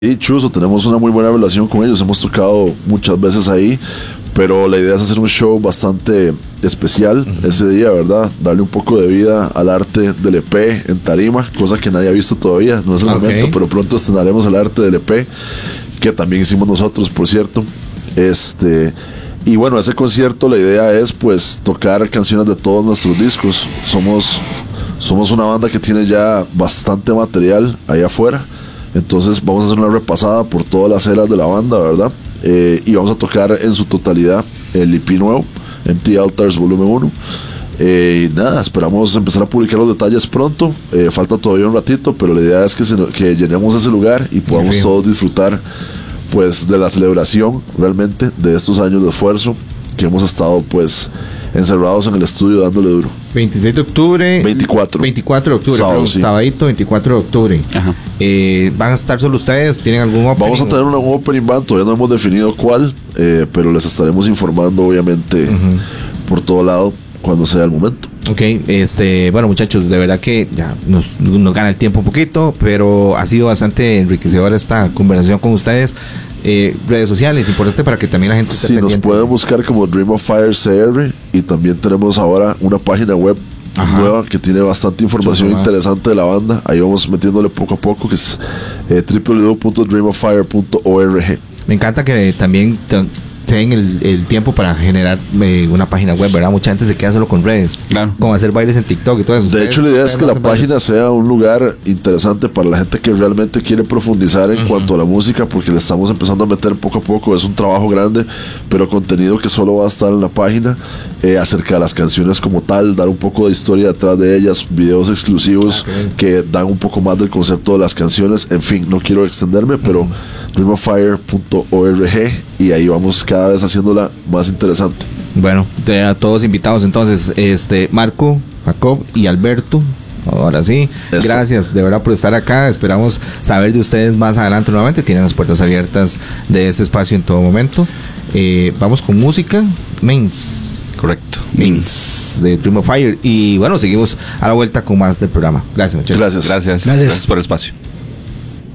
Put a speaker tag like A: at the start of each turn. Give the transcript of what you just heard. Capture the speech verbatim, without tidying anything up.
A: Y Chuzo, tenemos una muy buena relación con ellos, hemos tocado muchas veces ahí, pero la idea es hacer un show bastante especial uh-huh. ese día, ¿verdad? Darle un poco de vida al arte del E P en tarima, cosa que nadie ha visto todavía, no es el okay. momento, pero pronto estrenaremos el arte del E P, que también hicimos nosotros, por cierto. Este, y bueno, ese concierto, la idea es pues tocar canciones de todos nuestros discos. Somos, somos una banda que tiene ya bastante material allá afuera. Entonces vamos a hacer una repasada por todas las eras de la banda, ¿verdad? Eh, y vamos a tocar en su totalidad el E P nuevo, Empty Altars Volumen uno. Eh, y nada, esperamos empezar a publicar los detalles pronto. Eh, falta todavía un ratito, pero la idea es que, se, que llenemos ese lugar y podamos sí. todos disfrutar pues de la celebración realmente de estos años de esfuerzo que hemos estado pues encerrados en el estudio dándole duro.
B: veintiséis de octubre.
A: veinticuatro.
B: veinticuatro de octubre.
A: Sábado,
B: perdón,
A: sí.
B: Sabadito, veinticuatro de octubre. Ajá. Eh, ¿Van a estar solo ustedes? ¿Tienen algún opening?
A: Vamos a tener un opening band, todavía no hemos definido cuál, eh, pero les estaremos informando obviamente uh-huh. por todo lado cuando sea el momento.
B: Ok, este, bueno muchachos, de verdad que ya nos, nos gana el tiempo un poquito, pero ha sido bastante enriquecedora esta conversación con ustedes. Eh, redes sociales, importante para que también la gente esté
A: sí,
B: pendiente.
A: Nos pueden buscar como Dream of Fire C R y también tenemos ahora una página web Ajá. nueva que tiene bastante información Ajá. interesante de la banda. Ahí vamos metiéndole poco a poco, que es eh, w w w punto dream of fire punto org.
B: Me encanta que también te, den el, el tiempo para generar eh, una página web, ¿verdad? Mucha gente se queda solo con redes, claro. como hacer bailes en TikTok y todo eso.
A: De
B: Ustedes,
A: hecho, la idea es que la página
B: bailes.
A: sea un lugar interesante para la gente que realmente quiere profundizar en uh-huh. cuanto a la música, porque le estamos empezando a meter poco a poco. Es un trabajo grande, pero contenido que solo va a estar en la página, eh, acerca de las canciones como tal, dar un poco de historia detrás de ellas, videos exclusivos okay. que dan un poco más del concepto de las canciones. En fin, no quiero extenderme, pero uh-huh. dream of fire punto org, y ahí vamos cada vez haciéndola más interesante.
B: Bueno, de a todos invitados entonces, este Marco, Jacob y Alberto. Ahora sí, Eso. gracias de verdad por estar acá. Esperamos saber de ustedes más adelante nuevamente. Tienen las puertas abiertas de este espacio en todo momento. Eh, vamos con música. Mains.
C: Correcto.
B: Mains de Dream of Fire. Y bueno, seguimos a la vuelta con más del programa. Gracias, muchachos.
A: Gracias.
C: Gracias.
D: Gracias.
C: Gracias por el espacio.